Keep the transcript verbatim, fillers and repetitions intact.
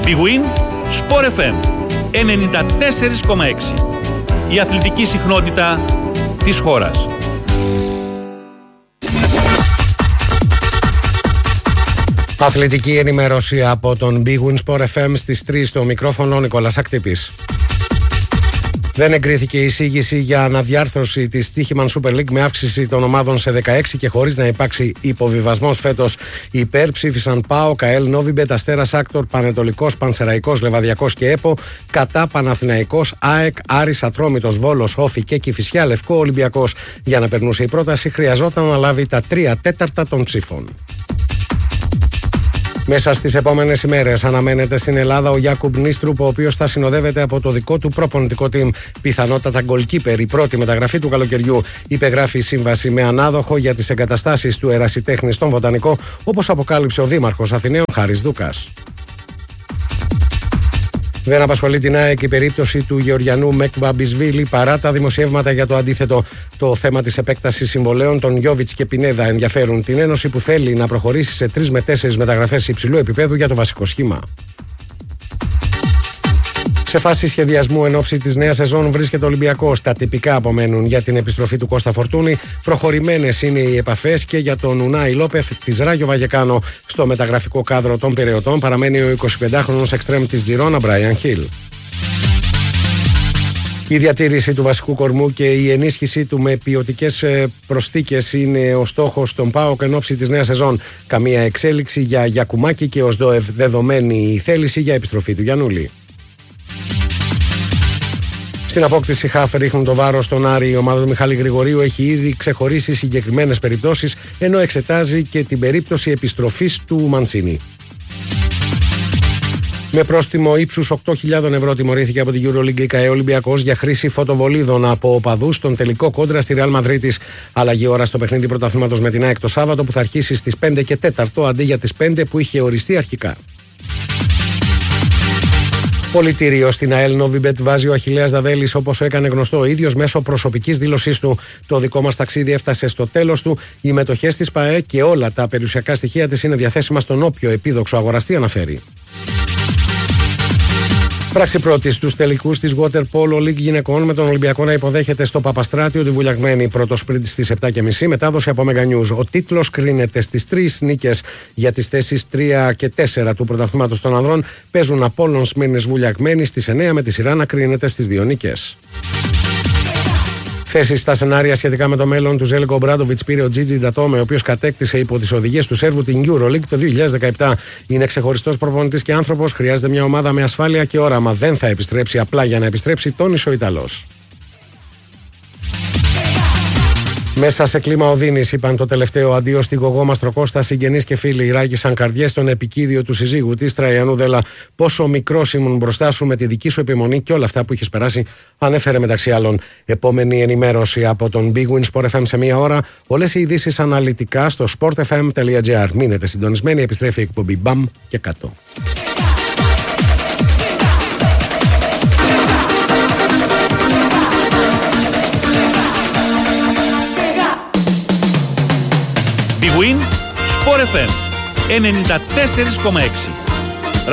Big Win Sport εφ εμ ενενήντα τέσσερα κόμμα έξι. Η αθλητική συχνότητα της χώρας. Αθλητική ενημέρωση από τον Big Win Sport εφ εμ στις τρεις, στο μικρόφωνο Νικόλας Ακτύπης. Δεν εγκρίθηκε η εισήγηση για αναδιάρθρωση της Τύχημαν Super League με αύξηση των ομάδων σε δεκαέξι και χωρίς να υπάρξει υποβιβασμός φέτος. Υπέρ ψήφισαν ΠΑΟΚ, ΑΕΛ, Νόβιμπετ, Αστέρας Άκτορ, Πανετολικός, Πανσεραϊκός, Λεβαδιακός και ΕΠΟ. Κατά Παναθηναϊκός, ΑΕΚ, Άρης, Ατρόμητος, Βόλος, Όφη και Κηφισιά, Λευκό, Ολυμπιακός. Για να περνούσε η πρόταση χρειαζόταν να λάβει τα τρία τέταρτα των ψήφων. Μέσα στις επόμενες ημέρες αναμένεται στην Ελλάδα ο Γιάκουμπ Νίστρουπ, ο οποίος θα συνοδεύεται από το δικό του προπονητικό team. Πιθανότατα γκολκίπερ, η πρώτη μεταγραφή του καλοκαιριού. Υπεγράφει σύμβαση με ανάδοχο για τις εγκαταστάσεις του ερασιτέχνη στον Βοτανικό, όπως αποκάλυψε ο Δήμαρχος Αθηναίων Χάρης Δούκας. Δεν απασχολεί την ΑΕΚ η περίπτωση του Γεωργιανού Μεκβαμπισβίλη παρά τα δημοσιεύματα για το αντίθετο. Το θέμα της επέκτασης συμβολέων των Γιόβιτς και Πινέδα ενδιαφέρουν την Ένωση, που θέλει να προχωρήσει σε τρεις με τέσσερις μεταγραφές υψηλού επίπεδου για το βασικό σχήμα. Σε φάση σχεδιασμού εν ώψη της νέας σεζόν βρίσκεται ο Ολυμπιακός. Τα τυπικά απομένουν για την επιστροφή του Κώστα Φορτούνη. Προχωρημένες είναι οι επαφές και για τον Ουνάι Λόπεθ της Ράγιο Βαγεκάνο. Στο μεταγραφικό κάδρο των Περαιωτών παραμένει ο εικοσιπεντάχρονος εξτρέμ της Τζιρόνα Μπράιαν Χιλ. Η διατήρηση του βασικού κορμού και η ενίσχυσή του με ποιοτικές προσθήκες είναι ο στόχος των ΠΑΟΚ εν ώψη της νέας σεζόν. Καμία εξέλιξη για Γιακουμάκη και Οσδόευ, δεδομένη η θέληση για επιστροφή του Γιαννούλη. Στην απόκτηση χαφ ρίχνουν το βάρος στον Άρη. Η ομάδα του Μιχάλη Γρηγορίου έχει ήδη ξεχωρίσει συγκεκριμένες περιπτώσεις, ενώ εξετάζει και την περίπτωση επιστροφής του Μαντσίνη. Με πρόστιμο ύψους οκτώ χιλιάδες ευρώ τιμωρήθηκε από την EuroLeague η ΚΑΕ Ολυμπιακός για χρήση φωτοβολίδων από οπαδούς στον τελικό κόντρα στη Ρεάλ Μαδρίτης. Αλλαγή ώρα στο παιχνίδι πρωταθλήματος με την ΑΕΚ το Σάββατο, που θα αρχίσει στις πέντε και τέσσερα αντί για τις πέντε που είχε οριστεί αρχικά. Πολιτήριο στην ΑΕΛ Νόβιμπετ βάζει ο Αχιλλέας Δαβέλης, όπως έκανε γνωστό ο ίδιος μέσω προσωπικής δήλωσής του. Το δικό μας ταξίδι έφτασε στο τέλος του. Οι μετοχές της ΠΑΕ και όλα τα περιουσιακά στοιχεία της είναι διαθέσιμα στον όποιο επίδοξο αγοραστή, αναφέρει. Πράξη πρώτη στους τελικούς της Water Polo League γυναικών, με τον Ολυμπιακό να υποδέχεται στο Παπαστράτιο τη Βουλιαγμένη. Πρώτο σπριντ στις επτά και μισή, μετάδοση από Μεγανιούς. Ο τίτλος κρίνεται στις τρεις νίκες για τις θέσεις τρία και τέσσερα του πρωταθλήματος των ανδρών. Παίζουν Απόλλων Σμύρνης Βουλιαγμένη στις εννιά, με τη σειρά να κρίνεται στις δύο νίκες. Θέσεις στα σενάρια σχετικά με το μέλλον του Ζέλικο Ομπράντοβιτς πήρε ο Τζίτζι Ντατόμε, ο οποίος κατέκτησε υπό τις οδηγίες του Σέρβου την EuroLeague το δύο χιλιάδες δεκαεπτά. Είναι ξεχωριστός προπονητής και άνθρωπος, χρειάζεται μια ομάδα με ασφάλεια και όραμα. Δεν θα επιστρέψει απλά για να επιστρέψει, τόνισε ο Ιταλός. Μέσα σε κλίμα οδύνης είπαν το τελευταίο αντίο στην γογό Μαστροκώστα. Συγγενείς και φίλοι ράγισαν καρδιές στον επικίδιο του συζύγου της Τραϊανού Δέλα. Πόσο μικρός ήμουν μπροστά σου με τη δική σου επιμονή και όλα αυτά που έχεις περάσει, ανέφερε μεταξύ άλλων. Επόμενη ενημέρωση από τον Big Win Sport εφ εμ σε μία ώρα. Όλες οι ειδήσεις αναλυτικά στο sport f m dot g r. Μείνετε συντονισμένοι, επιστρέφει η εκπομπή Μπαμ και κάτω. Big Win Sport εφ εμ ενενήντα τέσσερα κόμμα έξι.